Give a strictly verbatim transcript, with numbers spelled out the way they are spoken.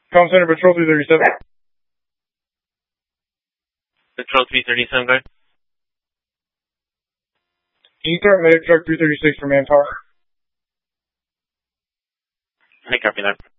Comm Center, Patrol three thirty-seven. Patrol three thirty-seven, guard. Can you start medic truck three thirty-six for manpower? I copy that.